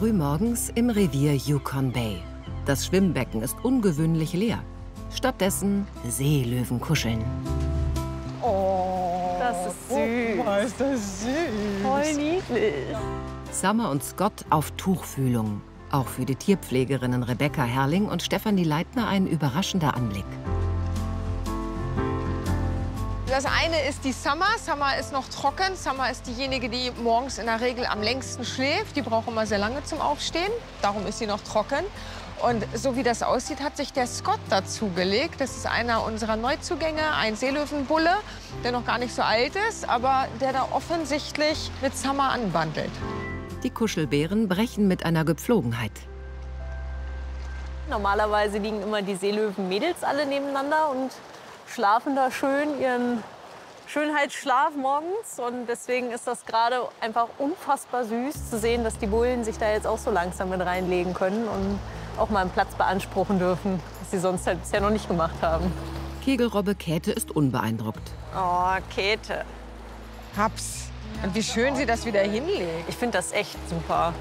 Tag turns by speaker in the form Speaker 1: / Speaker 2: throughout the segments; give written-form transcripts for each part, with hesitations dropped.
Speaker 1: Frühmorgens im Revier Yukon Bay. Das Schwimmbecken ist ungewöhnlich leer. Stattdessen Seelöwen kuscheln.
Speaker 2: Oh, das ist süß.
Speaker 3: Oh, ist das süß.
Speaker 2: Voll niedlich.
Speaker 1: Summer und Scott auf Tuchfühlung. Auch für die Tierpflegerinnen Rebecca Herrling und Stefanie Leitner ein überraschender Anblick.
Speaker 4: Das eine ist die Summer. Summer ist noch trocken. Summer ist diejenige, die morgens in der Regel am längsten schläft. Die braucht immer sehr lange zum Aufstehen. Darum ist sie noch trocken. Und so wie das aussieht, hat sich der Scott dazugelegt. Das ist einer unserer Neuzugänge, ein Seelöwenbulle, der noch gar nicht so alt ist, aber der da offensichtlich mit Summer anbandelt.
Speaker 1: Die Kuschelbären brechen mit einer Gepflogenheit.
Speaker 2: Normalerweise liegen immer die Seelöwen-Mädels alle nebeneinander und schlafen da schön ihren Schönheitsschlaf morgens. Und deswegen ist das gerade einfach unfassbar süß zu sehen, dass die Bullen sich da jetzt auch so langsam mit reinlegen können und auch mal einen Platz beanspruchen dürfen, was sie sonst halt bisher noch nicht gemacht haben.
Speaker 1: Kegelrobbe Käthe ist unbeeindruckt.
Speaker 2: Oh, Käthe.
Speaker 4: Hab's. Und wie schön sie das wieder hinlegt.
Speaker 2: Ich finde das echt super.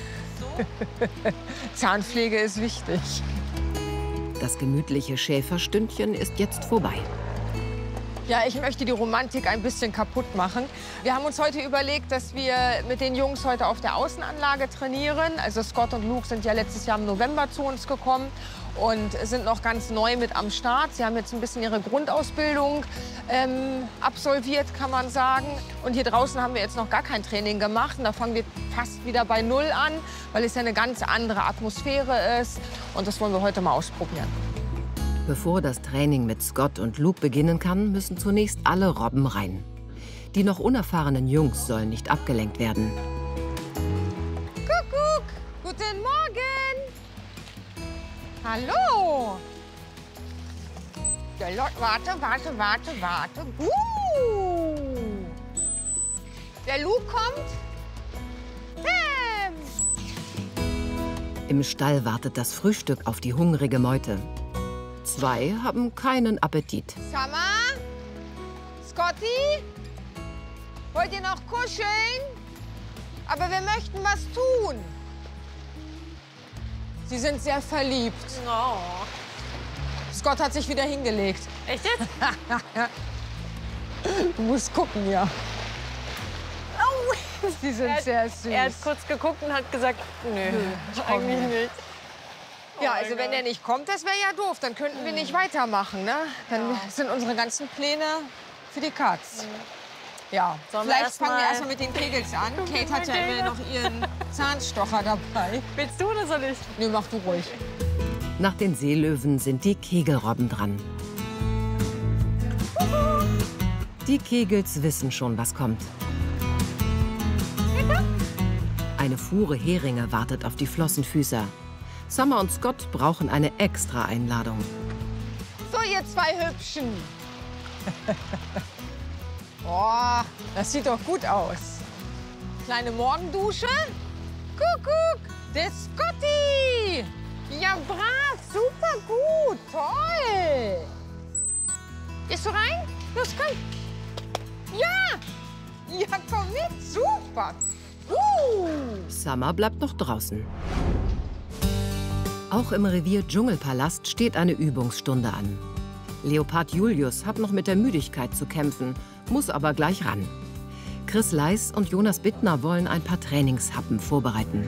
Speaker 4: Zahnpflege ist wichtig.
Speaker 1: Das gemütliche Schäferstündchen ist jetzt vorbei.
Speaker 4: Ja, ich möchte die Romantik ein bisschen kaputt machen. Wir haben uns heute überlegt, dass wir mit den Jungs heute auf der Außenanlage trainieren. Also Scott und Luke sind ja letztes Jahr im November zu uns gekommen und sind noch ganz neu mit am Start. Sie haben jetzt ein bisschen ihre Grundausbildung absolviert, kann man sagen. Und hier draußen haben wir jetzt noch gar kein Training gemacht. Und da fangen wir fast wieder bei Null an, weil es ja eine ganz andere Atmosphäre ist. Und das wollen wir heute mal ausprobieren.
Speaker 1: Bevor das Training mit Scott und Luke beginnen kann, müssen zunächst alle Robben rein. Die noch unerfahrenen Jungs sollen nicht abgelenkt werden.
Speaker 4: Kuckuck, guten Morgen. Hallo. Ja, warte. Der Luke kommt.
Speaker 1: Im Stall wartet das Frühstück auf die hungrige Meute. Zwei haben keinen Appetit.
Speaker 4: Summer? Scotty? Wollt ihr noch kuscheln? Aber wir möchten was tun. Sie sind sehr verliebt.
Speaker 2: Oh.
Speaker 4: Scott hat sich wieder hingelegt.
Speaker 2: Echt jetzt?
Speaker 4: Du musst gucken, ja. Oh. Sie sind sehr süß.
Speaker 2: Er hat kurz geguckt und hat gesagt, nö, eigentlich nicht.
Speaker 4: Ja, also wenn er nicht kommt, das wäre ja doof. Dann könnten wir nicht weitermachen, ne? Dann sind unsere ganzen Pläne für die Katz. Ja, vielleicht fangen wir erstmal mit den Kegels an. Kate hat ja immer noch ihren Zahnstocher dabei.
Speaker 2: Willst du oder soll ich?
Speaker 4: Nee, mach du ruhig.
Speaker 1: Nach den Seelöwen sind die Kegelrobben dran. Die Kegels wissen schon, was kommt. Eine Fuhre Heringe wartet auf die Flossenfüßer. Summer und Scott brauchen eine Extra-Einladung.
Speaker 4: So, ihr zwei Hübschen. Oh, das sieht doch gut aus. Kleine Morgendusche. Kuckuck, der Scotty. Ja, brav, super gut, toll. Gehst du rein? Los, komm. Ja, ja, komm mit, super.
Speaker 1: Summer bleibt noch draußen. Auch im Revier Dschungelpalast steht eine Übungsstunde an. Leopard Julius hat noch mit der Müdigkeit zu kämpfen, muss aber gleich ran. Chris Leis und Jonas Bittner wollen ein paar Trainingshappen vorbereiten.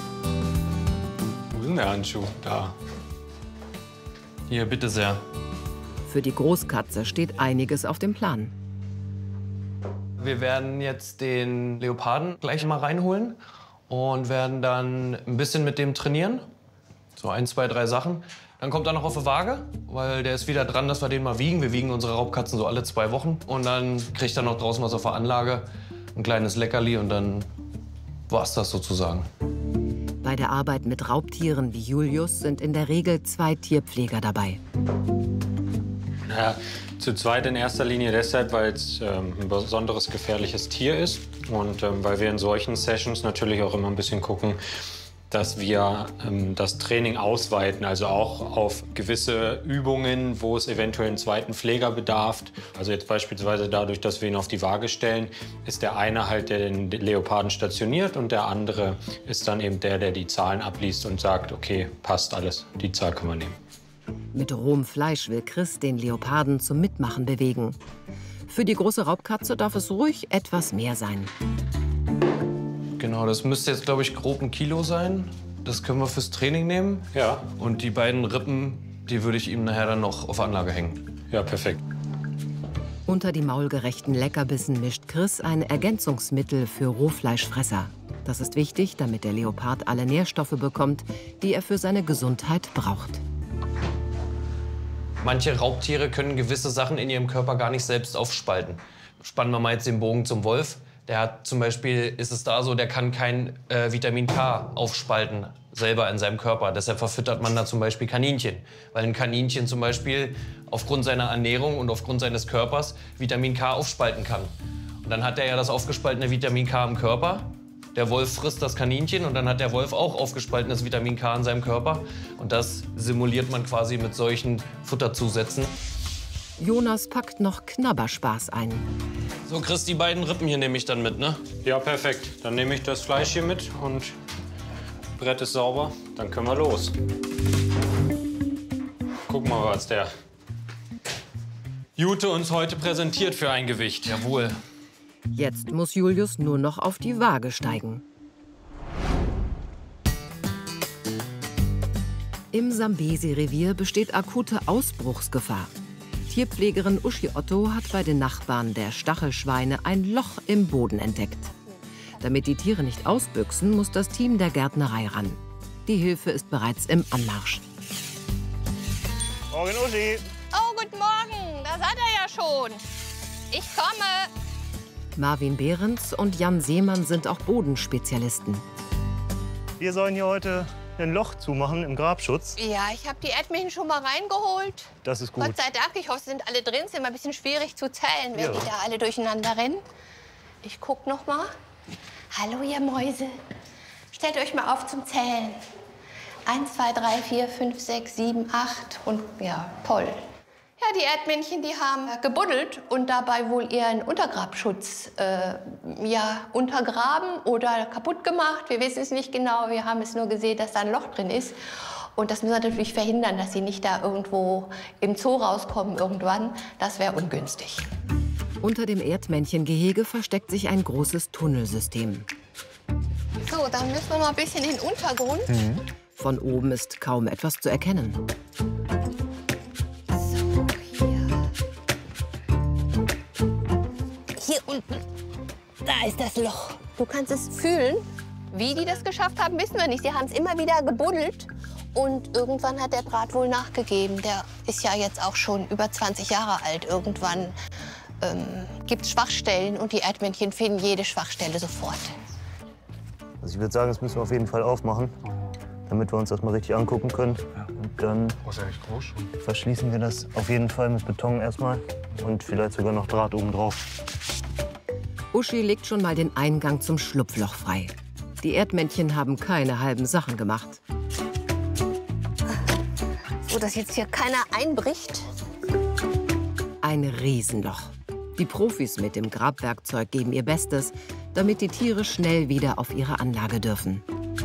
Speaker 5: Wo ist denn der Handschuh? Da. Hier, bitte sehr.
Speaker 1: Für die Großkatze steht einiges auf dem Plan.
Speaker 5: Wir werden jetzt den Leoparden gleich mal reinholen und werden dann ein bisschen mit dem trainieren. So 1, 2, 3 Sachen. Dann kommt er noch auf die Waage, weil der ist wieder dran, dass wir den mal wiegen. Wir wiegen unsere Raubkatzen so alle 2 Wochen. Und dann kriegt er noch draußen was auf der Anlage, ein kleines Leckerli und dann war's das sozusagen.
Speaker 1: Bei der Arbeit mit Raubtieren wie Julius sind in der Regel 2 Tierpfleger dabei.
Speaker 6: Ja, zu zweit in erster Linie deshalb, weil es ein besonderes gefährliches Tier ist und weil wir in solchen Sessions natürlich auch immer ein bisschen gucken, dass wir das Training ausweiten, also auch auf gewisse Übungen, wo es eventuell einen zweiten Pfleger bedarf. Also jetzt beispielsweise dadurch, dass wir ihn auf die Waage stellen, ist der eine halt, der den Leoparden stationiert und der andere ist dann eben der die Zahlen abliest und sagt, okay, passt alles, die Zahl können wir nehmen.
Speaker 1: Mit rohem Fleisch will Chris den Leoparden zum Mitmachen bewegen. Für die große Raubkatze darf es ruhig etwas mehr sein.
Speaker 5: Genau, das müsste jetzt, glaube ich, grob 1 Kilo sein. Das können wir fürs Training nehmen.
Speaker 6: Ja.
Speaker 5: Und die beiden Rippen, die würde ich ihm nachher dann noch auf Anlage hängen.
Speaker 6: Ja, perfekt.
Speaker 1: Unter die maulgerechten Leckerbissen mischt Chris ein Ergänzungsmittel für Rohfleischfresser. Das ist wichtig, damit der Leopard alle Nährstoffe bekommt, die er für seine Gesundheit braucht.
Speaker 5: Manche Raubtiere können gewisse Sachen in ihrem Körper gar nicht selbst aufspalten. Spannen wir mal jetzt den Bogen zum Wolf. Der hat zum Beispiel, ist es da so, der kann kein Vitamin K aufspalten, selber in seinem Körper. Deshalb verfüttert man da zum Beispiel Kaninchen. Weil ein Kaninchen zum Beispiel aufgrund seiner Ernährung und aufgrund seines Körpers Vitamin K aufspalten kann. Und dann hat er ja das aufgespaltene Vitamin K im Körper. Der Wolf frisst das Kaninchen und dann hat der Wolf auch aufgespaltenes Vitamin K in seinem Körper. Und das simuliert man quasi mit solchen Futterzusätzen.
Speaker 1: Jonas packt noch Knabberspaß ein.
Speaker 5: So, Chris, die beiden Rippen hier nehme ich dann mit, ne?
Speaker 6: Ja, perfekt. Dann nehme ich das Fleisch hier mit und Brett ist sauber. Dann können wir los. Guck mal, was der Jute uns heute präsentiert für ein Gewicht.
Speaker 5: Jawohl.
Speaker 1: Jetzt muss Julius nur noch auf die Waage steigen. Im Sambesi-Revier besteht akute Ausbruchsgefahr. Tierpflegerin Uschi Otto hat bei den Nachbarn der Stachelschweine ein Loch im Boden entdeckt. Damit die Tiere nicht ausbüchsen, muss das Team der Gärtnerei ran. Die Hilfe ist bereits im Anmarsch.
Speaker 3: Morgen, Uschi.
Speaker 7: Oh, guten Morgen. Da seid ihr ja schon. Ich komme.
Speaker 1: Marvin Behrens und Jan Seemann sind auch Bodenspezialisten.
Speaker 3: Wir sollen hier heute ein Loch zumachen im Grabschutz.
Speaker 7: Ja, ich habe die Erdmännchen schon mal reingeholt.
Speaker 3: Das ist gut.
Speaker 7: Gott sei Dank. Ich hoffe, sie sind alle drin. Es ist immer ein bisschen schwierig zu zählen, wenn
Speaker 3: Ja.
Speaker 7: die da alle durcheinander rennen. Ich guck noch mal. Hallo, ihr Mäuse. Stellt euch mal auf zum Zählen. 1, 2, 3, 4, 5, 6, 7, 8 und ja, toll. Ja, die Erdmännchen, die haben gebuddelt und dabei wohl ihren Untergrabschutz untergraben oder kaputt gemacht. Wir wissen es nicht genau. Wir haben es nur gesehen, dass da ein Loch drin ist. Und das müssen wir natürlich verhindern, dass sie nicht da irgendwo im Zoo rauskommen irgendwann. Das wäre ungünstig.
Speaker 1: Unter dem Erdmännchengehege versteckt sich ein großes Tunnelsystem.
Speaker 7: So, dann müssen wir mal ein bisschen in den Untergrund.
Speaker 1: Von oben ist kaum etwas zu erkennen.
Speaker 7: So, hier unten, da ist das Loch. Du kannst es fühlen. Wie die das geschafft haben, wissen wir nicht. Sie haben es immer wieder gebuddelt. Und irgendwann hat der Draht wohl nachgegeben. Der ist ja jetzt auch schon über 20 Jahre alt. Irgendwann gibt es Schwachstellen und die Erdmännchen finden jede Schwachstelle sofort.
Speaker 3: Also ich würde sagen, das müssen wir auf jeden Fall aufmachen, damit wir uns das mal richtig angucken können. Und dann verschließen wir das auf jeden Fall mit Beton erstmal und vielleicht sogar noch Draht oben drauf.
Speaker 1: Uschi legt schon mal den Eingang zum Schlupfloch frei. Die Erdmännchen haben keine halben Sachen gemacht.
Speaker 7: So, dass jetzt hier keiner einbricht.
Speaker 1: Ein Riesenloch. Die Profis mit dem Grabwerkzeug geben ihr Bestes, damit die Tiere schnell wieder auf ihre Anlage dürfen.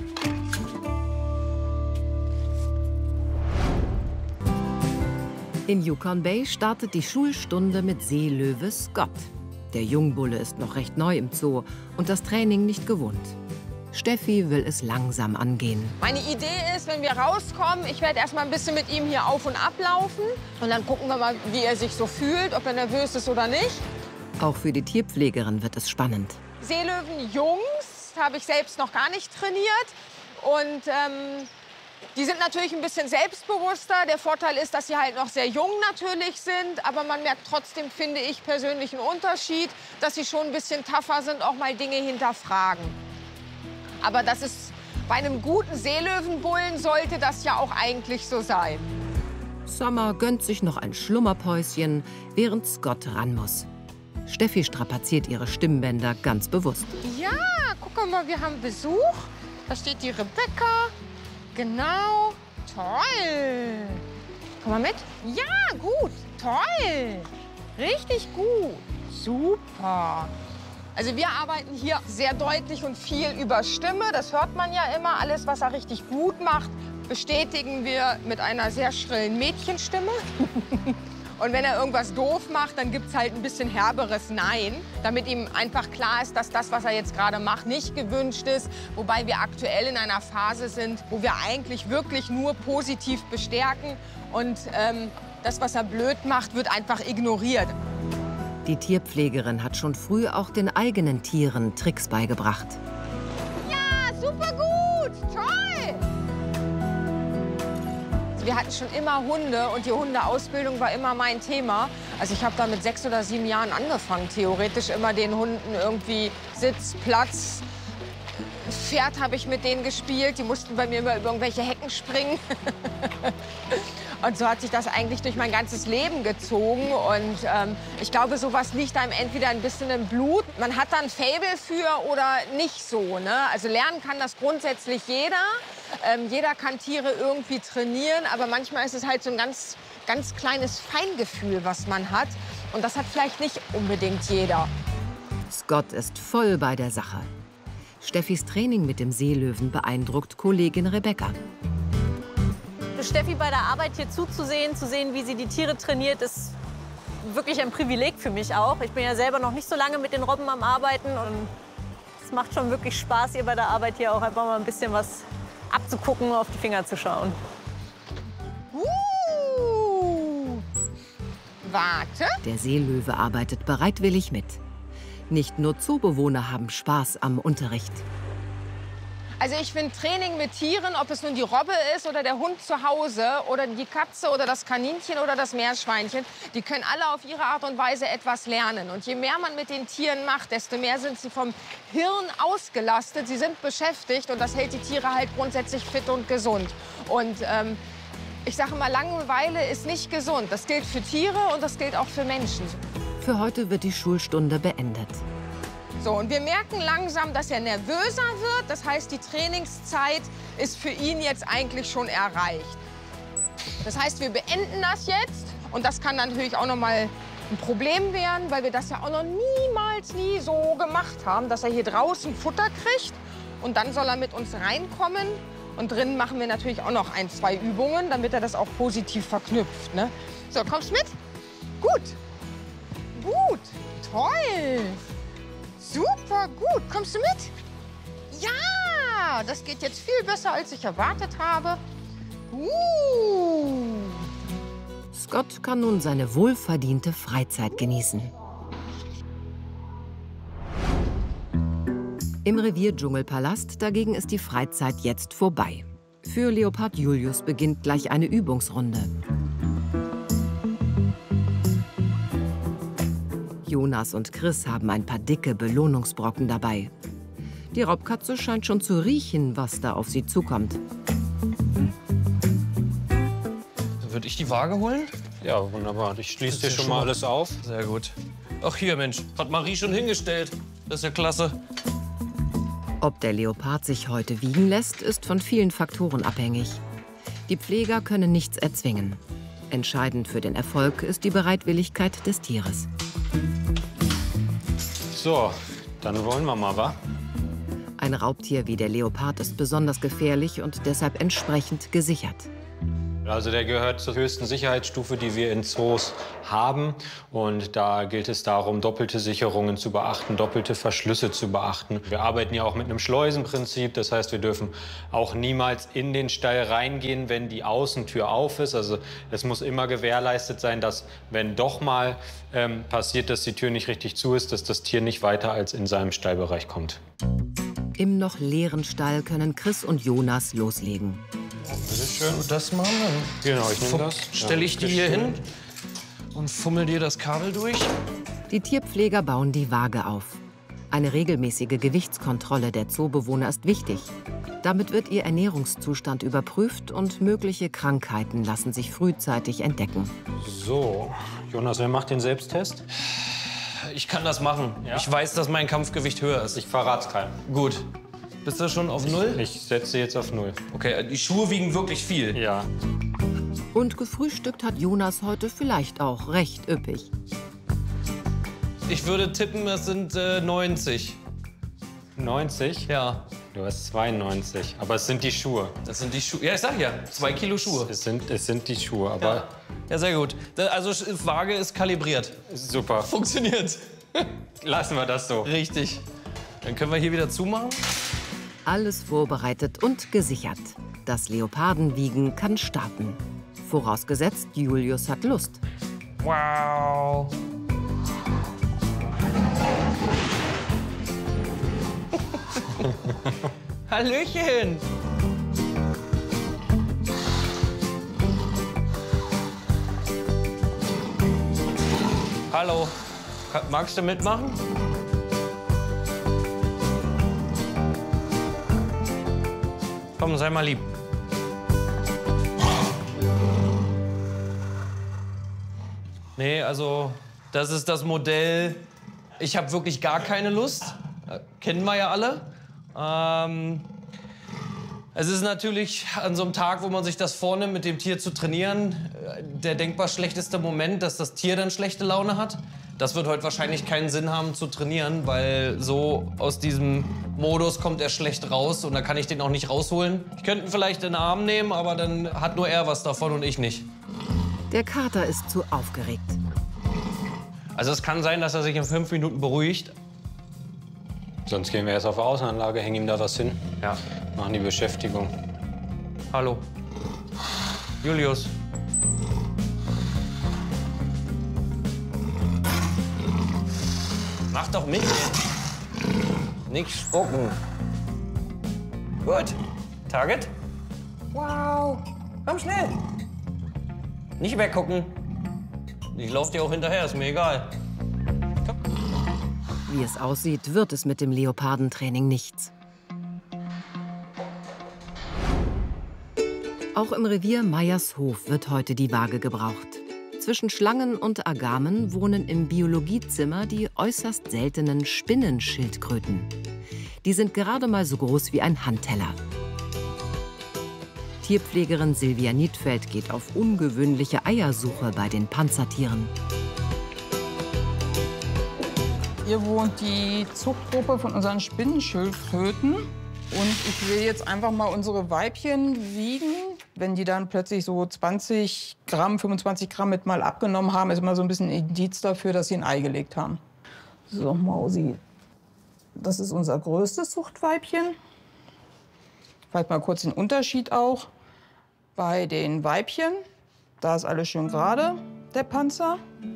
Speaker 1: In Yukon Bay startet die Schulstunde mit Seelöwe Scott. Der Jungbulle ist noch recht neu im Zoo und das Training nicht gewohnt. Steffi will es langsam angehen.
Speaker 4: Meine Idee ist, wenn wir rauskommen, ich werde erst mal ein bisschen mit ihm hier auf und ab laufen. Und dann gucken wir mal, wie er sich so fühlt, ob er nervös ist oder nicht.
Speaker 1: Auch für die Tierpflegerin wird es spannend.
Speaker 4: Seelöwen-Jungs habe ich selbst noch gar nicht trainiert. Und die sind natürlich ein bisschen selbstbewusster. Der Vorteil ist, dass sie halt noch sehr jung natürlich sind. Aber man merkt trotzdem, finde ich persönlich, einen Unterschied, dass sie schon ein bisschen tougher sind, auch mal Dinge hinterfragen. Aber das ist, bei einem guten Seelöwenbullen sollte das ja auch eigentlich so sein.
Speaker 1: Summer gönnt sich noch ein Schlummerpäuschen, während Scott ran muss. Steffi strapaziert ihre Stimmbänder ganz bewusst.
Speaker 4: Ja, guck mal, wir haben Besuch. Da steht die Rebecca. Genau. Toll. Komm mal mit. Ja, gut. Toll. Richtig gut. Super. Also wir arbeiten hier sehr deutlich und viel über Stimme. Das hört man ja immer. Alles, was er richtig gut macht, bestätigen wir mit einer sehr schrillen Mädchenstimme. Und wenn er irgendwas doof macht, dann gibt es halt ein bisschen herberes Nein, damit ihm einfach klar ist, dass das, was er jetzt gerade macht, nicht gewünscht ist. Wobei wir aktuell in einer Phase sind, wo wir eigentlich wirklich nur positiv bestärken. Und das, was er blöd macht, wird einfach ignoriert.
Speaker 1: Die Tierpflegerin hat schon früh auch den eigenen Tieren Tricks beigebracht.
Speaker 4: Ja, super gut, toll! Wir hatten schon immer Hunde und die Hundeausbildung war immer mein Thema. Also ich habe da mit 6 oder 7 Jahren angefangen, theoretisch immer den Hunden irgendwie Sitz, Platz, Pferd habe ich mit denen gespielt. Die mussten bei mir über irgendwelche Hecken springen. Und so hat sich das eigentlich durch mein ganzes Leben gezogen. Und ich glaube, sowas liegt einem entweder ein bisschen im Blut. Man hat da ein Faible für oder nicht so. Ne? Also lernen kann das grundsätzlich jeder. Jeder kann Tiere irgendwie trainieren. Aber manchmal ist es halt so ein ganz kleines Feingefühl, was man hat. Und das hat vielleicht nicht unbedingt jeder.
Speaker 1: Scott ist voll bei der Sache. Steffis Training mit dem Seelöwen beeindruckt Kollegin Rebecca.
Speaker 2: Steffi bei der Arbeit hier zuzusehen, zu sehen, wie sie die Tiere trainiert, ist wirklich ein Privileg für mich auch. Ich bin ja selber noch nicht so lange mit den Robben am Arbeiten und es macht schon wirklich Spaß, ihr bei der Arbeit hier auch einfach mal ein bisschen was abzugucken, auf die Finger zu schauen.
Speaker 4: Warte.
Speaker 1: Der Seelöwe arbeitet bereitwillig mit. Nicht nur Zoobewohner haben Spaß am Unterricht.
Speaker 4: Also ich finde Training mit Tieren, ob es nun die Robbe ist oder der Hund zu Hause oder die Katze oder das Kaninchen oder das Meerschweinchen, die können alle auf ihre Art und Weise etwas lernen. Und je mehr man mit den Tieren macht, desto mehr sind sie vom Hirn ausgelastet. Sie sind beschäftigt und das hält die Tiere halt grundsätzlich fit und gesund. Und ich sage mal, Langeweile ist nicht gesund. Das gilt für Tiere und das gilt auch für Menschen.
Speaker 1: Für heute wird die Schulstunde beendet.
Speaker 4: So, und wir merken langsam, dass er nervöser wird. Das heißt, die Trainingszeit ist für ihn jetzt eigentlich schon erreicht. Das heißt, wir beenden das jetzt. Und das kann dann natürlich auch noch mal ein Problem werden, weil wir das ja auch noch nie so gemacht haben, dass er hier draußen Futter kriegt. Und dann soll er mit uns reinkommen. Und drinnen machen wir natürlich auch noch 1, 2 Übungen, damit er das auch positiv verknüpft. Ne? So, kommst mit? Gut. Gut. Toll. Super gut. Kommst du mit? Ja, das geht jetzt viel besser, als ich erwartet habe.
Speaker 1: Scott kann nun seine wohlverdiente Freizeit genießen. Im Revier Dschungelpalast dagegen ist die Freizeit jetzt vorbei. Für Leopard Julius beginnt gleich eine Übungsrunde. Jonas und Chris haben ein paar dicke Belohnungsbrocken dabei. Die Raubkatze scheint schon zu riechen, was da auf sie zukommt.
Speaker 5: Würde ich die Waage holen?
Speaker 6: Ja, wunderbar. Ich schließe dir schon mal alles auf.
Speaker 5: Sehr gut. Ach hier, Mensch, hat Marie schon hingestellt. Das ist ja klasse.
Speaker 1: Ob der Leopard sich heute wiegen lässt, ist von vielen Faktoren abhängig. Die Pfleger können nichts erzwingen. Entscheidend für den Erfolg ist die Bereitwilligkeit des Tieres.
Speaker 6: So, dann wollen wir mal, wa?
Speaker 1: Ein Raubtier wie der Leopard ist besonders gefährlich und deshalb entsprechend gesichert.
Speaker 6: Also der gehört zur höchsten Sicherheitsstufe, die wir in Zoos haben. Und da gilt es darum, doppelte Sicherungen zu beachten, doppelte Verschlüsse zu beachten. Wir arbeiten ja auch mit einem Schleusenprinzip. Das heißt, wir dürfen auch niemals in den Stall reingehen, wenn die Außentür auf ist. Also es muss immer gewährleistet sein, dass, wenn doch mal passiert, dass die Tür nicht richtig zu ist, dass das Tier nicht weiter als in seinem Stallbereich kommt.
Speaker 1: Im noch leeren Stall können Chris und Jonas loslegen.
Speaker 6: Bitte schön.
Speaker 5: Und das machen wir.
Speaker 6: Genau, ich nehme das.
Speaker 5: Stelle ich die hier hin und fummel dir das Kabel durch.
Speaker 1: Die Tierpfleger bauen die Waage auf. Eine regelmäßige Gewichtskontrolle der Zoobewohner ist wichtig. Damit wird ihr Ernährungszustand überprüft und mögliche Krankheiten lassen sich frühzeitig entdecken.
Speaker 6: So, Jonas, wer macht den Selbsttest?
Speaker 5: Ich kann das machen.
Speaker 6: Ja?
Speaker 5: Ich weiß, dass mein Kampfgewicht höher ist.
Speaker 6: Ich verrat's keinem.
Speaker 5: Gut. Bist du schon auf 0?
Speaker 6: Ich setze jetzt auf 0.
Speaker 5: Okay, die Schuhe wiegen wirklich viel.
Speaker 6: Ja.
Speaker 1: Und gefrühstückt hat Jonas heute vielleicht auch recht üppig.
Speaker 5: Ich würde tippen, es sind 90.
Speaker 6: 90?
Speaker 5: Ja.
Speaker 6: Du hast 92. Aber es sind die Schuhe.
Speaker 5: Das sind die Schuhe. Ja, ich sag ja, 2 Kilo Schuhe.
Speaker 6: Es sind die Schuhe, aber...
Speaker 5: Ja, sehr gut. Also Waage ist kalibriert.
Speaker 6: Super.
Speaker 5: Funktioniert.
Speaker 6: Lassen wir das so.
Speaker 5: Richtig. Dann können wir hier wieder zumachen.
Speaker 1: Alles vorbereitet und gesichert. Das Leopardenwiegen kann starten. Vorausgesetzt, Julius hat Lust.
Speaker 5: Wow. Hallöchen. Hallo. Magst du mitmachen? Komm, sei mal lieb. Nee, also das ist das Modell. Ich habe wirklich gar keine Lust. Kennen wir ja alle. Es ist natürlich an so einem Tag, wo man sich das vornimmt, mit dem Tier zu trainieren, der denkbar schlechteste Moment, dass das Tier dann schlechte Laune hat. Das wird heute wahrscheinlich keinen Sinn haben zu trainieren, weil so aus diesem Modus kommt er schlecht raus und da kann ich den auch nicht rausholen. Ich könnte ihn vielleicht in den Arm nehmen, aber dann hat nur er was davon und ich nicht.
Speaker 1: Der Kater ist zu aufgeregt.
Speaker 5: Also es kann sein, dass er sich in 5 Minuten beruhigt.
Speaker 6: Sonst gehen wir erst auf die Außenanlage, hängen ihm da was hin.
Speaker 5: Ja.
Speaker 6: Machen die Beschäftigung.
Speaker 5: Hallo. Julius. Mach doch mit. Nicht spucken. Gut. Target. Wow. Komm schnell. Nicht weggucken. Ich laufe dir auch hinterher, ist mir egal. Komm.
Speaker 1: Wie es aussieht, wird es mit dem Leopardentraining nichts. Auch im Revier Meiershof wird heute die Waage gebraucht. Zwischen Schlangen und Agamen wohnen im Biologiezimmer die äußerst seltenen Spinnenschildkröten. Die sind gerade mal so groß wie ein Handteller. Tierpflegerin Silvia Niedfeld geht auf ungewöhnliche Eiersuche bei den Panzertieren.
Speaker 8: Hier wohnt die Zuchtgruppe von unseren Spinnenschildkröten. Und ich will jetzt einfach mal unsere Weibchen wiegen. Wenn die dann plötzlich so 20 Gramm, 25 Gramm mit mal abgenommen haben, ist immer so ein bisschen ein Indiz dafür, dass sie ein Ei gelegt haben. So, Mausi. Das ist unser größtes Zuchtweibchen. Vielleicht mal kurz den Unterschied auch. Bei den Weibchen, da ist alles schön gerade, der Panzer.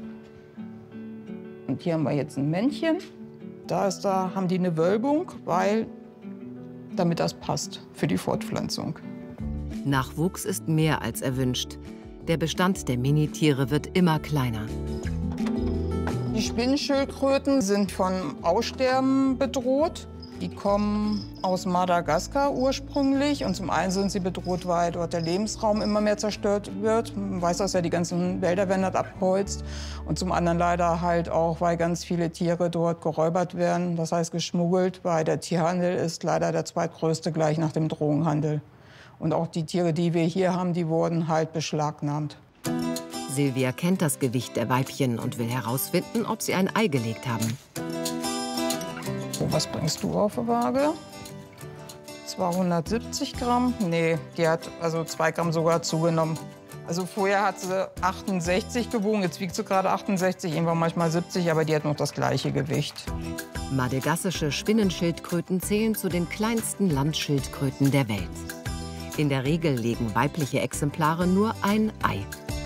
Speaker 8: Und hier haben wir jetzt ein Männchen. Da haben die eine Wölbung, damit das passt für die Fortpflanzung.
Speaker 1: Nachwuchs ist mehr als erwünscht. Der Bestand der Minitiere wird immer kleiner.
Speaker 8: Die Spinnenschildkröten sind von Aussterben bedroht. Die kommen aus Madagaskar ursprünglich. Und zum einen sind sie bedroht, weil dort der Lebensraum immer mehr zerstört wird. Man weiß, dass ja die ganzen Wälder werden dort abgeholzt. Und zum anderen leider halt auch, weil ganz viele Tiere dort geräubert werden, das heißt geschmuggelt. Weil der Tierhandel ist leider der zweitgrößte gleich nach dem Drogenhandel. Und auch die Tiere, die wir hier haben, die wurden halt beschlagnahmt.
Speaker 1: Silvia kennt das Gewicht der Weibchen und will herausfinden, ob sie ein Ei gelegt haben.
Speaker 8: So, was bringst du auf die Waage? 270 Gramm? Nee, die hat also 2 Gramm sogar zugenommen. Also vorher hat sie 68 gewogen, jetzt wiegt sie gerade 68, irgendwann manchmal 70, aber die hat noch das gleiche Gewicht.
Speaker 1: Madagassische Spinnenschildkröten zählen zu den kleinsten Landschildkröten der Welt. In der Regel legen weibliche Exemplare nur ein Ei.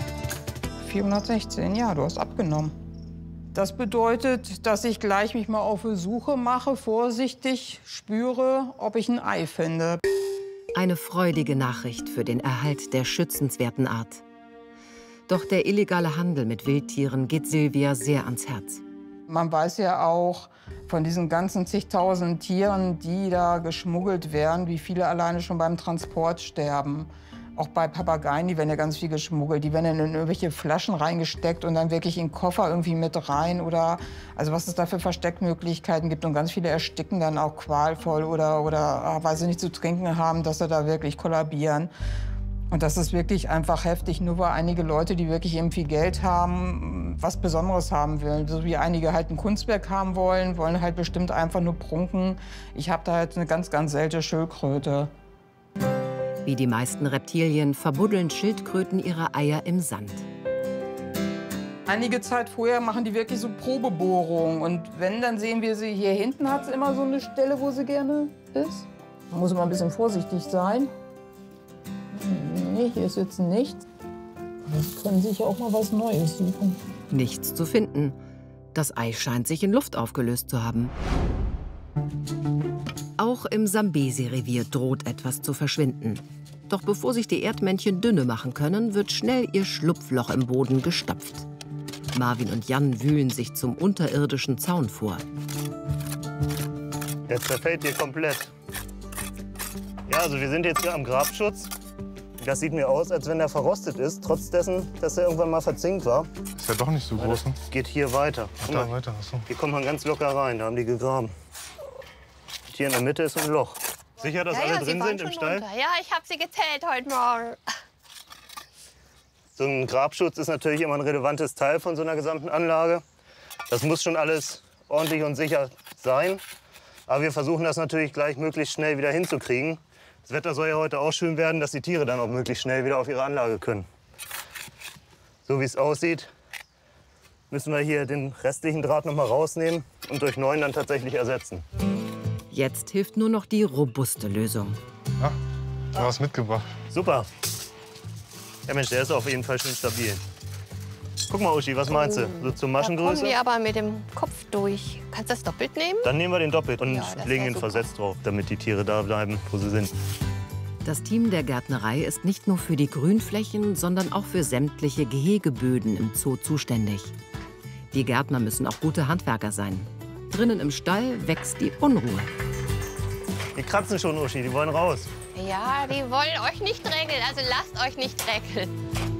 Speaker 8: 416, ja, du hast abgenommen. Das bedeutet, dass ich gleich mich mal auf die Suche mache, vorsichtig spüre, ob ich ein Ei finde.
Speaker 1: Eine freudige Nachricht für den Erhalt der schützenswerten Art. Doch der illegale Handel mit Wildtieren geht Silvia sehr ans Herz.
Speaker 8: Man weiß ja auch von diesen ganzen zigtausend Tieren, die da geschmuggelt werden, wie viele alleine schon beim Transport sterben. Auch bei Papageien, die werden ja ganz viel geschmuggelt. Die werden dann in irgendwelche Flaschen reingesteckt und dann wirklich in den Koffer irgendwie mit rein. Oder, also was es da für Versteckmöglichkeiten gibt. Und ganz viele ersticken dann auch qualvoll oder weil sie nicht zu trinken haben, dass sie da wirklich kollabieren. Und das ist wirklich einfach heftig, nur weil einige Leute, die wirklich eben viel Geld haben, was Besonderes haben wollen. So wie einige halt ein Kunstwerk haben wollen halt bestimmt einfach nur prunken. Ich habe da halt eine ganz, ganz seltene Schildkröte.
Speaker 1: Wie die meisten Reptilien verbuddeln Schildkröten ihre Eier im Sand.
Speaker 8: Einige Zeit vorher machen die wirklich so Probebohrungen. Und wenn, dann sehen wir sie, hier hinten hat sie immer so eine Stelle, wo sie gerne ist. Da muss man ein bisschen vorsichtig sein. Nee, hier ist jetzt nichts. Sie können sich auch mal was Neues suchen.
Speaker 1: Nichts zu finden. Das Ei scheint sich in Luft aufgelöst zu haben. Auch im Sambesi-Revier droht etwas zu verschwinden. Doch bevor sich die Erdmännchen dünne machen können, wird schnell ihr Schlupfloch im Boden gestopft. Marvin und Jan wühlen sich zum unterirdischen Zaun vor.
Speaker 3: Der zerfällt hier komplett. Ja, also wir sind jetzt hier am Grabschutz. Das sieht mir aus, als wenn er verrostet ist, trotz dessen, dass er irgendwann mal verzinkt war.
Speaker 9: Ist ja doch nicht so groß, ne?
Speaker 3: Geht hier weiter.
Speaker 9: Ach, da weiter, achso.
Speaker 3: Hier kommt man ganz locker rein, da haben die gegraben. Und hier in der Mitte ist ein Loch. Sicher, dass alle drin sind im Stall?
Speaker 7: Runter. Ja, ich habe sie gezählt heute Morgen.
Speaker 3: So ein Grabschutz ist natürlich immer ein relevantes Teil von so einer gesamten Anlage. Das muss schon alles ordentlich und sicher sein. Aber wir versuchen das natürlich gleich möglichst schnell wieder hinzukriegen. Das Wetter soll ja heute auch schön werden, dass die Tiere dann auch möglichst schnell wieder auf ihre Anlage können. So wie es aussieht, müssen wir hier den restlichen Draht noch mal rausnehmen und durch neuen dann tatsächlich ersetzen.
Speaker 1: Jetzt hilft nur noch die robuste Lösung.
Speaker 9: Ah, du hast mitgebracht.
Speaker 3: Super. Ja Mensch, der ist auf jeden Fall schön stabil. Guck mal, Uschi, was meinst du? So zur
Speaker 7: Da
Speaker 3: Maschengröße?
Speaker 7: kommen die aber mit dem Kopf durch. Kannst du das doppelt nehmen?
Speaker 3: Dann nehmen wir den doppelt und
Speaker 7: Ja, das
Speaker 3: legen
Speaker 7: wär
Speaker 3: den
Speaker 7: super.
Speaker 3: versetzt drauf, damit die Tiere da bleiben, wo sie sind.
Speaker 1: Das Team der Gärtnerei ist nicht nur für die Grünflächen, sondern auch für sämtliche Gehegeböden im Zoo zuständig. Die Gärtner müssen auch gute Handwerker sein. Drinnen im Stall wächst die Unruhe.
Speaker 3: Die kratzen schon, Uschi, die wollen raus.
Speaker 7: Ja, die wollen euch nicht drängeln, also lasst euch nicht drängeln.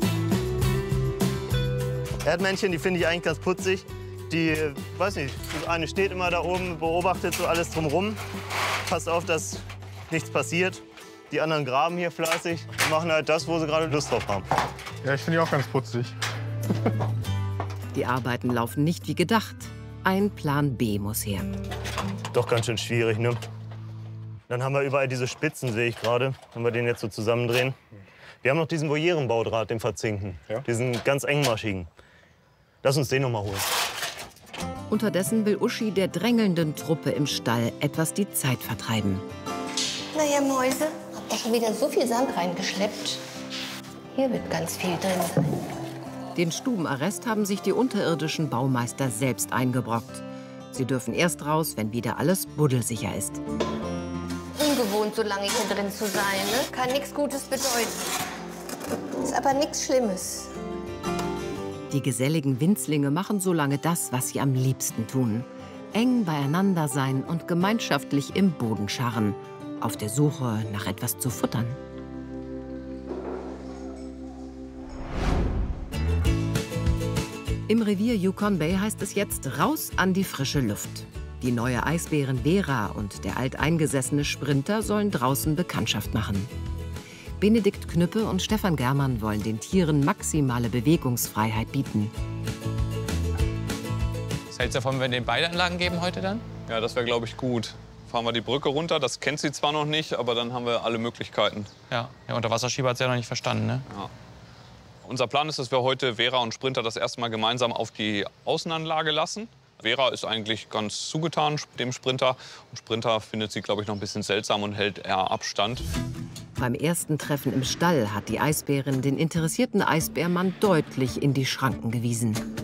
Speaker 3: Erdmännchen, die finde ich eigentlich ganz putzig. Die, weiß nicht, die eine steht immer da oben, beobachtet so alles drumherum. Passt auf, dass nichts passiert. Die anderen graben hier fleißig und machen halt das, wo sie gerade Lust drauf haben.
Speaker 9: Ja, ich finde die auch ganz putzig.
Speaker 1: Die Arbeiten laufen nicht wie gedacht. Ein Plan B muss her.
Speaker 3: Doch ganz schön schwierig, ne? Dann haben wir überall diese Spitzen, sehe ich gerade. Wenn wir den jetzt so zusammendrehen. Wir haben noch diesen Volieren-Baudraht, den verzinken.
Speaker 9: Ja?
Speaker 3: Diesen ganz engmaschigen. Lass uns den noch mal holen.
Speaker 1: Unterdessen will Uschi der drängelnden Truppe im Stall etwas die Zeit vertreiben.
Speaker 7: Na ihr Mäuse, habt ihr schon wieder so viel Sand reingeschleppt? Hier wird ganz viel drin sein.
Speaker 1: Den Stubenarrest haben sich die unterirdischen Baumeister selbst eingebrockt. Sie dürfen erst raus, wenn wieder alles buddelsicher ist.
Speaker 7: Ungewohnt, so lange hier drin zu sein, ne? Kann nichts Gutes bedeuten. Ist aber nichts Schlimmes.
Speaker 1: Die geselligen Winzlinge machen so lange das, was sie am liebsten tun. Eng beieinander sein und gemeinschaftlich im Boden scharren. Auf der Suche nach etwas zu futtern. Im Revier Yukon Bay heißt es jetzt raus an die frische Luft. Die neue Eisbärin Vera und der alteingesessene Sprinter sollen draußen Bekanntschaft machen. Benedikt Knüppe und Stefan Germann wollen den Tieren maximale Bewegungsfreiheit bieten.
Speaker 10: Was hältst du davon, wenn wir den beide Anlagen geben heute dann?
Speaker 11: Ja, das wäre, glaube ich, gut. Fahren wir die Brücke runter, das kennt sie zwar noch nicht, aber dann haben wir alle Möglichkeiten.
Speaker 10: Ja, der Unterwasserschieber hat es ja noch nicht verstanden, ne?
Speaker 11: Ja. Unser Plan ist, dass wir heute Vera und Sprinter das erste Mal gemeinsam auf die Außenanlage lassen. Vera ist eigentlich ganz zugetan dem Sprinter. Und Sprinter findet sie, glaube ich, noch ein bisschen seltsam und hält eher Abstand.
Speaker 1: Beim ersten Treffen im Stall hat die Eisbärin den interessierten Eisbärmann deutlich in die Schranken gewiesen.